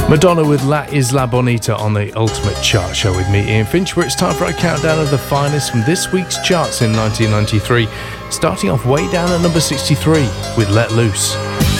Madonna with La Isla Bonita on the Ultimate Chart Show with me, Ian Finch, where it's time for a countdown of the finest from this week's charts in 1993, starting off way down at number 63 with Let Loose.